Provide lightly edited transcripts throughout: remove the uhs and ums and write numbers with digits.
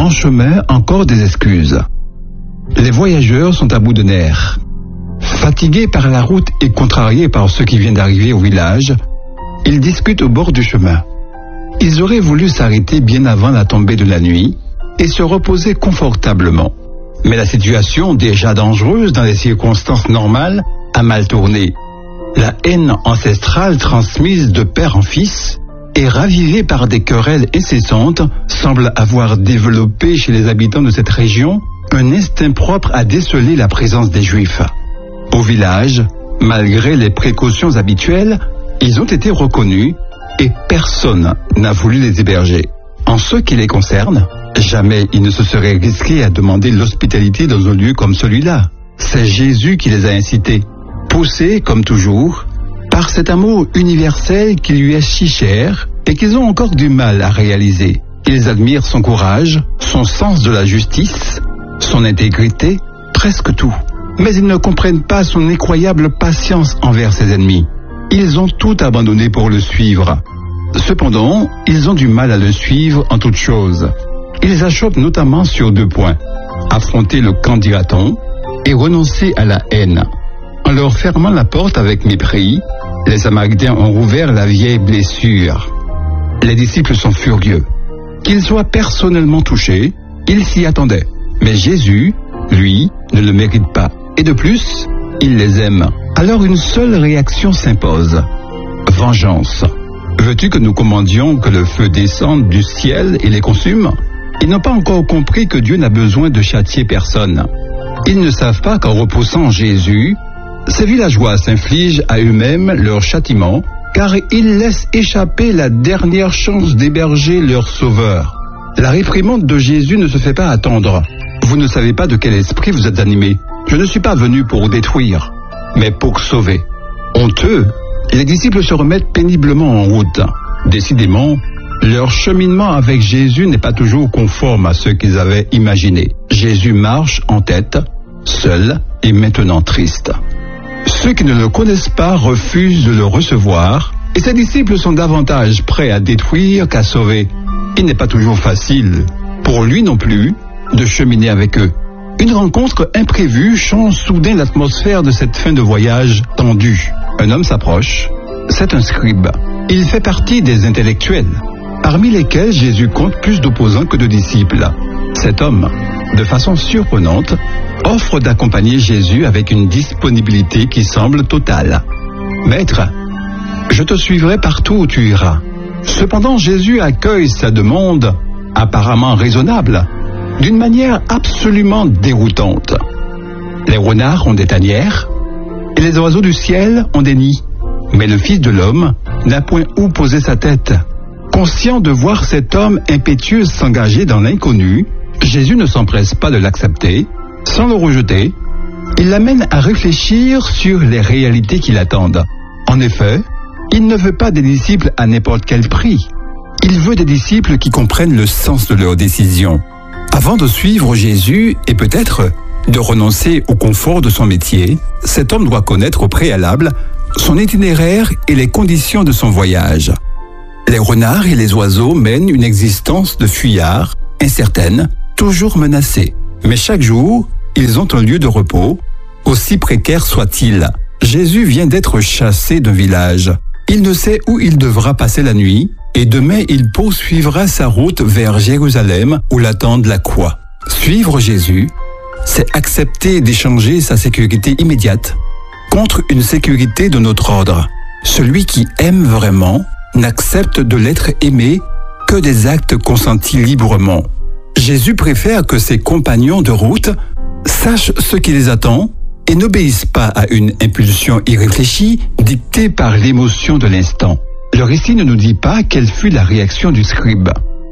En chemin, encore des excuses. Les voyageurs sont à bout de nerfs. Fatigués par la route et contrariés par ceux qui viennent d'arriver au village, ils discutent au bord du chemin. Ils auraient voulu s'arrêter bien avant la tombée de la nuit et se reposer confortablement. Mais la situation, déjà dangereuse dans les circonstances normales, a mal tourné. La haine ancestrale transmise de père en fils et ravivée par des querelles incessantes semble avoir développé chez les habitants de cette région un instinct propre à déceler la présence des Juifs. Au village, malgré les précautions habituelles, ils ont été reconnus et personne n'a voulu les héberger. En ce qui les concerne, jamais ils ne se seraient risqués à demander l'hospitalité dans un lieu comme celui-là. C'est Jésus qui les a incités, poussés, comme toujours, par cet amour universel qui lui est si cher et qu'ils ont encore du mal à réaliser. Ils admirent son courage, son sens de la justice, son intégrité, presque tout. Mais ils ne comprennent pas son incroyable patience envers ses ennemis. Ils ont tout abandonné pour le suivre. Cependant, ils ont du mal à le suivre en toutes choses. Ils achoppent notamment sur 2 points. Affronter le camp d'Iraton et renoncer à la haine. En leur fermant la porte avec mépris, les Samaritains ont rouvert la vieille blessure. Les disciples sont furieux. Qu'ils soient personnellement touchés, ils s'y attendaient. Mais Jésus, lui, ne le mérite pas. Et de plus, il les aime. Alors une seule réaction s'impose. Vengeance. Veux-tu que nous commandions que le feu descende du ciel et les consume? Ils n'ont pas encore compris que Dieu n'a besoin de châtier personne. Ils ne savent pas qu'en repoussant Jésus, ces villageois s'infligent à eux-mêmes leur châtiment, car ils laissent échapper la dernière chance d'héberger leur sauveur. La réprimande de Jésus ne se fait pas attendre. Vous ne savez pas de quel esprit vous êtes animés. Je ne suis pas venu pour détruire, mais pour sauver. Honteux, les disciples se remettent péniblement en route. Décidément, leur cheminement avec Jésus n'est pas toujours conforme à ce qu'ils avaient imaginé. Jésus marche en tête, seul et maintenant triste. Ceux qui ne le connaissent pas refusent de le recevoir et ses disciples sont davantage prêts à détruire qu'à sauver. Il n'est pas toujours facile, pour lui non plus, de cheminer avec eux. Une rencontre imprévue change soudain l'atmosphère de cette fin de voyage tendue. Un homme s'approche, c'est un scribe. Il fait partie des intellectuels, parmi lesquels Jésus compte plus d'opposants que de disciples. Cet homme, de façon surprenante, offre d'accompagner Jésus avec une disponibilité qui semble totale. « Maître, je te suivrai partout où tu iras. » Cependant, Jésus accueille sa demande, apparemment raisonnable, d'une manière absolument déroutante. Les renards ont des tanières et les oiseaux du ciel ont des nids. Mais le Fils de l'homme n'a point où poser sa tête. Conscient de voir cet homme impétueux s'engager dans l'inconnu, Jésus ne s'empresse pas de l'accepter. Sans le rejeter, il l'amène à réfléchir sur les réalités qui l'attendent. En effet, il ne veut pas des disciples à n'importe quel prix. Il veut des disciples qui comprennent le sens de leurs décisions. Avant de suivre Jésus et peut-être de renoncer au confort de son métier, cet homme doit connaître au préalable son itinéraire et les conditions de son voyage. Les renards et les oiseaux mènent une existence de fuyards, incertaine, toujours menacée. Mais chaque jour, ils ont un lieu de repos, aussi précaire soit-il. Jésus vient d'être chassé d'un village. Il ne sait où il devra passer la nuit, et demain il poursuivra sa route vers Jérusalem où l'attendent la croix. Suivre Jésus, c'est accepter d'échanger sa sécurité immédiate contre une sécurité de notre ordre. Celui qui aime vraiment n'accepte de l'être aimé que des actes consentis librement. Jésus préfère que ses compagnons de route sachent ce qui les attend et n'obéissent pas à une impulsion irréfléchie dictée par l'émotion de l'instant. Le récit ne nous dit pas quelle fut la réaction du scribe.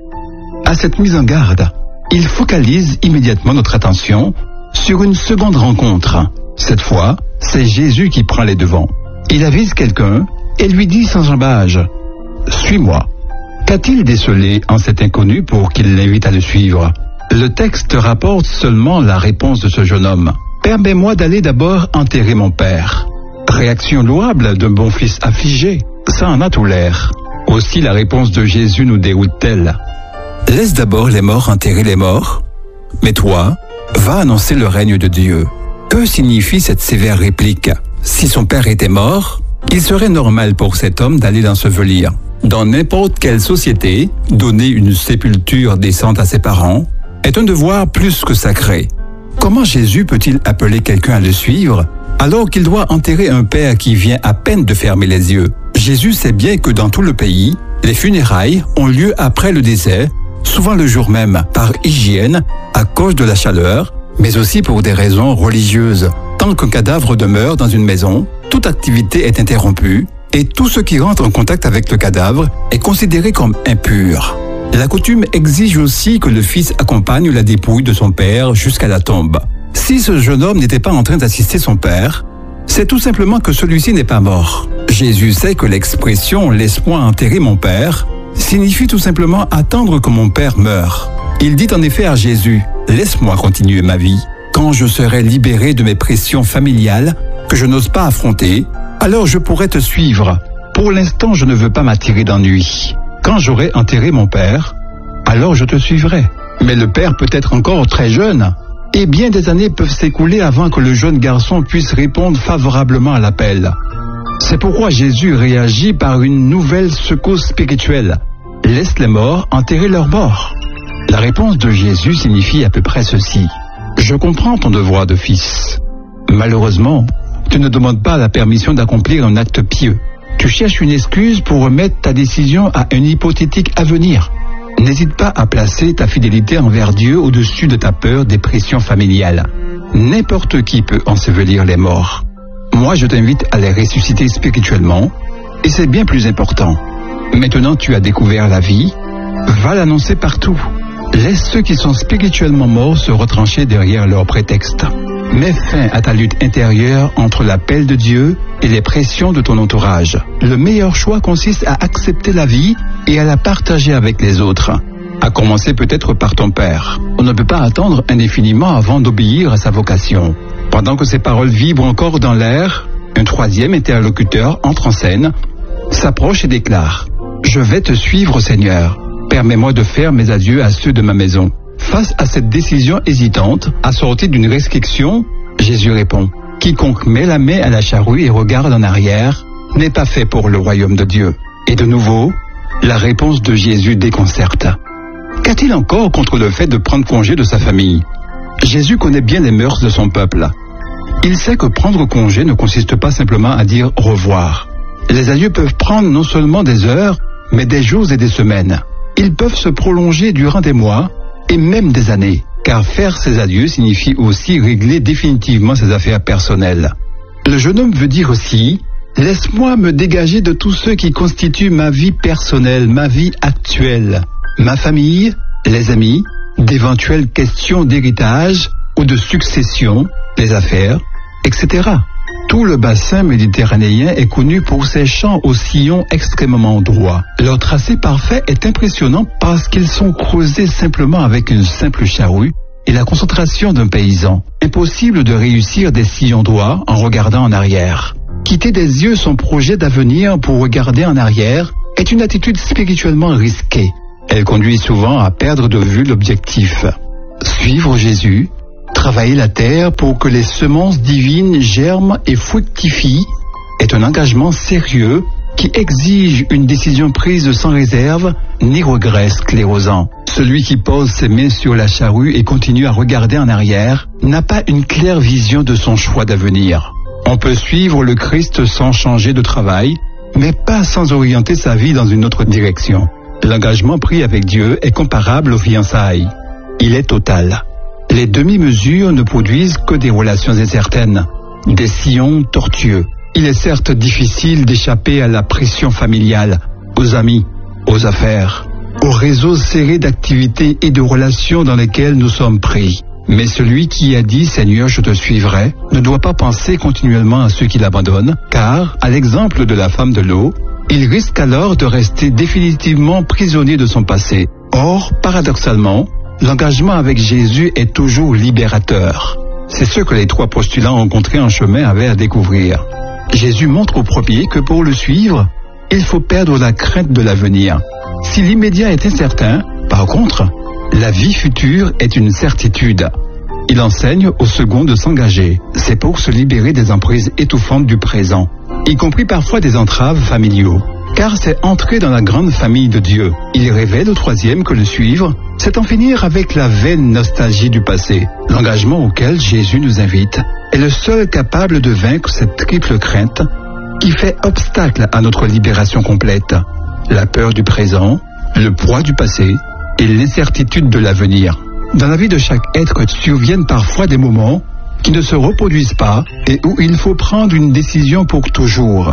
À cette mise en garde, il focalise immédiatement notre attention sur une seconde rencontre. Cette fois, c'est Jésus qui prend les devants. Il avise quelqu'un et lui dit sans embâge « Suis-moi ». Qu'a-t-il décelé en cet inconnu pour qu'il l'invite à le suivre? Le texte rapporte seulement la réponse de ce jeune homme. « Permets-moi d'aller d'abord enterrer mon père ». Réaction louable d'un bon fils affligé. Ça en a tout l'air. Aussi la réponse de Jésus nous déroute-t-elle. Laisse d'abord les morts enterrer les morts, mais toi, va annoncer le règne de Dieu. Que signifie cette sévère réplique? Si son père était mort, il serait normal pour cet homme d'aller l'ensevelir. Dans n'importe quelle société, donner une sépulture décente à ses parents est un devoir plus que sacré. Comment Jésus peut-il appeler quelqu'un à le suivre alors qu'il doit enterrer un père qui vient à peine de fermer les yeux? Jésus sait bien que dans tout le pays, les funérailles ont lieu après le décès, souvent le jour même, par hygiène, à cause de la chaleur, mais aussi pour des raisons religieuses. Tant qu'un cadavre demeure dans une maison, toute activité est interrompue et tout ce qui rentre en contact avec le cadavre est considéré comme impur. La coutume exige aussi que le fils accompagne la dépouille de son père jusqu'à la tombe. Si ce jeune homme n'était pas en train d'assister son père, c'est tout simplement que celui-ci n'est pas mort. Jésus sait que l'expression « laisse-moi enterrer mon père » signifie tout simplement attendre que mon père meure. Il dit en effet à Jésus « Laisse-moi continuer ma vie. Quand je serai libéré de mes pressions familiales que je n'ose pas affronter, alors je pourrai te suivre. Pour l'instant, je ne veux pas m'attirer d'ennui. Quand j'aurai enterré mon père, alors je te suivrai. Mais le père peut être encore très jeune, et bien des années peuvent s'écouler avant que le jeune garçon puisse répondre favorablement à l'appel. C'est pourquoi Jésus réagit par une nouvelle secousse spirituelle. Laisse les morts enterrer leurs morts. La réponse de Jésus signifie à peu près ceci. Je comprends ton devoir de fils. Malheureusement, tu ne demandes pas la permission d'accomplir un acte pieux. Tu cherches une excuse pour remettre ta décision à un hypothétique avenir. N'hésite pas à placer ta fidélité envers Dieu au-dessus de ta peur des pressions familiales. N'importe qui peut ensevelir les morts. Moi, je t'invite à les ressusciter spirituellement, et c'est bien plus important. Maintenant, tu as découvert la vie, va l'annoncer partout. Laisse ceux qui sont spirituellement morts se retrancher derrière leurs prétextes. Mets fin à ta lutte intérieure entre l'appel de Dieu et les pressions de ton entourage. Le meilleur choix consiste à accepter la vie et à la partager avec les autres. À commencer peut-être par ton père. On ne peut pas attendre indéfiniment avant d'obéir à sa vocation. Pendant que ces paroles vibrent encore dans l'air, un troisième interlocuteur entre en scène, s'approche et déclare « Je vais te suivre, Seigneur. Permets-moi de faire mes adieux à ceux de ma maison. » Face à cette décision hésitante, assortie d'une restriction, Jésus répond « Quiconque met la main à la charrue et regarde en arrière n'est pas fait pour le royaume de Dieu. » Et de nouveau, la réponse de Jésus déconcerte. Qu'a-t-il encore contre le fait de prendre congé de sa famille? Jésus connaît bien les mœurs de son peuple. Il sait que prendre congé ne consiste pas simplement à dire au revoir. Les adieux peuvent prendre non seulement des heures, mais des jours et des semaines. Ils peuvent se prolonger durant des mois et même des années, car faire ses adieux signifie aussi régler définitivement ses affaires personnelles. Le jeune homme veut dire aussi « Laisse-moi me dégager de tous ceux qui constituent ma vie personnelle, ma vie actuelle, ma famille, les amis, d'éventuelles questions d'héritage ou de succession, les affaires, etc. » Tout le bassin méditerranéen est connu pour ses champs aux sillons extrêmement droits. Leur tracé parfait est impressionnant parce qu'ils sont creusés simplement avec une simple charrue et la concentration d'un paysan. Impossible de réussir des sillons droits en regardant en arrière. Quitter des yeux son projet d'avenir pour regarder en arrière est une attitude spirituellement risquée. Elle conduit souvent à perdre de vue l'objectif. Suivre Jésus, travailler la terre pour que les semences divines germent et fructifient est un engagement sérieux qui exige une décision prise sans réserve ni regret sclérosant. Celui qui pose ses mains sur la charrue et continue à regarder en arrière n'a pas une claire vision de son choix d'avenir. On peut suivre le Christ sans changer de travail, mais pas sans orienter sa vie dans une autre direction. L'engagement pris avec Dieu est comparable aux fiançailles. Il est total. Les demi-mesures ne produisent que des relations incertaines, des sillons tortueux. Il est certes difficile d'échapper à la pression familiale, aux amis, aux affaires, aux réseaux serrés d'activités et de relations dans lesquels nous sommes pris. Mais celui qui a dit « Seigneur, je te suivrai » ne doit pas penser continuellement à ceux qui l'abandonnent, car, à l'exemple de la femme de l'eau, il risque alors de rester définitivement prisonnier de son passé. Or, paradoxalement, l'engagement avec Jésus est toujours libérateur. C'est ce que les trois postulants rencontrés en chemin avaient à découvrir. Jésus montre au premier que pour le suivre, il faut perdre la crainte de l'avenir. Si l'immédiat est incertain, Par contre, la vie future est une certitude. Il enseigne au second de s'engager. C'est pour se libérer des emprises étouffantes du présent, y compris parfois des entraves familiaux. Car c'est entrer dans la grande famille de Dieu. Il révèle au troisième que le suivre, c'est en finir avec la vaine nostalgie du passé. L'engagement auquel Jésus nous invite est le seul capable de vaincre cette triple crainte qui fait obstacle à notre libération complète. La peur du présent, le poids du passé et l'incertitude de l'avenir. Dans la vie de chaque être surviennent parfois des moments qui ne se reproduisent pas et où il faut prendre une décision pour toujours.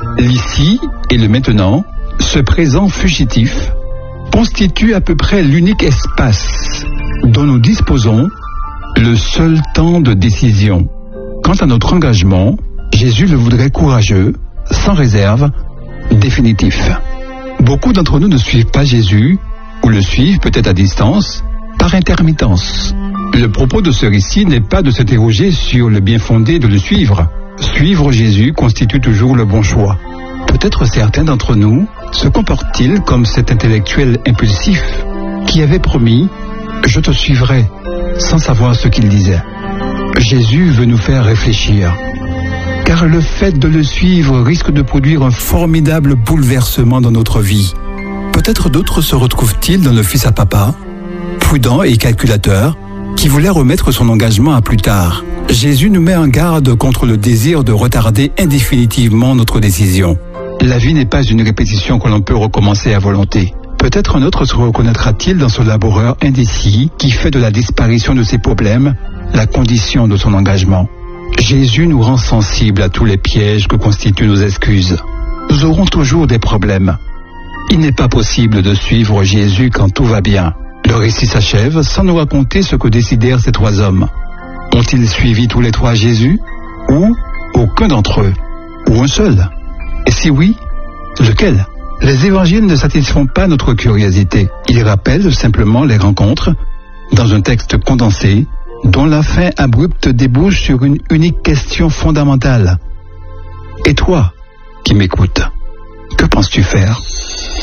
L'ici et le maintenant, ce présent fugitif, constitue à peu près l'unique espace dont nous disposons, le seul temps de décision. Quant à notre engagement, Jésus le voudrait courageux, sans réserve, définitif. Beaucoup d'entre nous ne suivent pas Jésus, ou le suivent peut-être à distance, par intermittence. Le propos de ce récit n'est pas de s'interroger sur le bien fondé de le suivre. Suivre Jésus constitue toujours le bon choix. Peut-être certains d'entre nous se comportent-ils comme cet intellectuel impulsif qui avait promis « Je te suivrai » sans savoir ce qu'il disait. Jésus veut nous faire réfléchir, car le fait de le suivre risque de produire un formidable bouleversement dans notre vie. Peut-être d'autres se retrouvent-ils dans le fils à papa, prudent et calculateur, qui voulait remettre son engagement à plus tard. Jésus nous met en garde contre le désir de retarder indéfinitivement notre décision. La vie n'est pas une répétition que l'on peut recommencer à volonté. Peut-être un autre se reconnaîtra-t-il dans ce laboureur indécis qui fait de la disparition de ses problèmes la condition de son engagement. Jésus nous rend sensibles à tous les pièges que constituent nos excuses. Nous aurons toujours des problèmes. Il n'est pas possible de suivre Jésus quand tout va bien. Le récit s'achève sans nous raconter ce que décidèrent ces trois hommes. Ont-ils suivi tous les trois Jésus? Ou aucun d'entre eux? Ou un seul? Et si oui, lequel? Les évangiles ne satisfont pas notre curiosité. Ils rappellent simplement les rencontres dans un texte condensé dont la fin abrupte débouche sur une unique question fondamentale. Et toi, qui m'écoutes, que penses-tu faire?